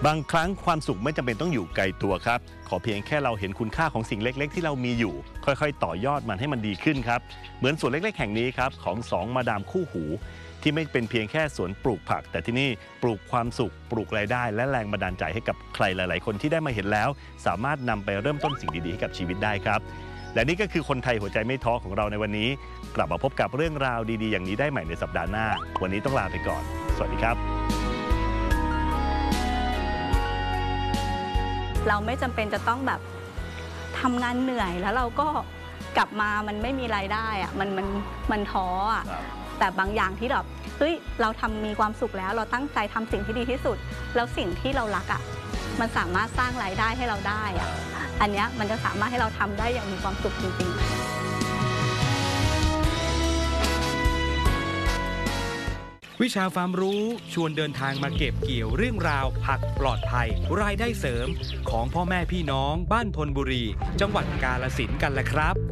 บางครั้งความสุขไม่จำเป็นต้องอยู่ไกลตัวครับขอเพียงแค่เราเห็นคุณค่าของสิ่งเล็กๆที่เรามีอยู่ค่อยๆต่อยอดมันให้มันดีขึ้นครับเหมือนสวนเล็กๆแห่งนี้ครับของ2มาดามคู่หูที่ไม่เป็นเพียงแค่สวนปลูกผักแต่ที่นี่ปลูกความสุขปลูกรายได้และแรงบันดาลใจให้กับใครหลายๆคนที่ได้มาเห็นแล้วสามารถนำไปเริ่มต้นสิ่งดีๆให้กับชีวิตได้ครับและนี่ก็คือคนไทยหัวใจไม่ท้อของเราในวันนี้กลับมาพบกับเรื่องราวดีๆอย่างนี้ได้ใหม่ในสัปดาห์หน้าวันนี้ต้องลาไปก่อนสวัสดีครับเราไม่จำเป็นจะต้องแบบทำงานเหนื่อยแล้วเราก็กลับมามันไม่มีรายได้อะมันท้ออะแต่บางอย่างที่แบบเฮ้ยเรามีความสุขแล้วเราตั้งใจทำสิ่งที่ดีที่สุดแล้วสิ่งที่เรารักอ่ะมันสามารถสร้างรายได้ให้เราได้อ่ะอันเนี้ยมันจะสามารถให้เราทำได้อย่างมีความสุขจริงๆวิชาความรู้ชวนเดินทางมาเก็บเกี่ยวเรื่องราวผักปลอดภัยรายได้เสริมของพ่อแม่พี่น้องบ้านธนบุรีจังหวัดกาฬสินธุ์กันแหละครับ